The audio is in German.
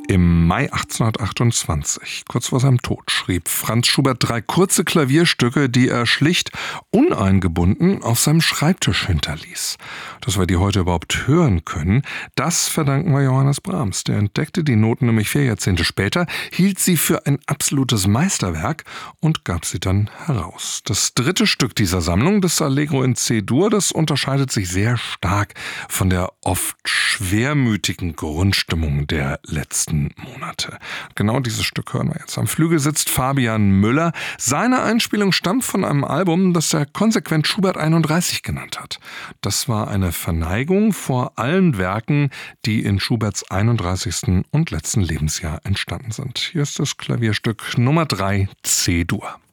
Im Mai 1828, kurz vor seinem Tod, schrieb Franz Schubert 3 kurze Klavierstücke, die er schlicht uneingebunden auf seinem Schreibtisch hinterließ. Dass wir die heute überhaupt hören können, das verdanken wir Johannes Brahms. Der entdeckte die Noten nämlich 4 Jahrzehnte später, hielt sie für ein absolutes Meisterwerk und gab sie dann heraus. Das 3. Stück dieser Sammlung, das Allegro in C-Dur, das unterscheidet sich sehr stark von der oft schwermütigen Grundstimmung der letzten Monate. Genau dieses Stück hören wir jetzt. Am Flügel sitzt Fabian Müller. Seine Einspielung stammt von einem Album, das er konsequent Schubert 31 genannt hat. Das war eine Verneigung vor allen Werken, die in Schuberts 31. und letzten Lebensjahr entstanden sind. Hier ist das Klavierstück Nummer 3, C-Dur.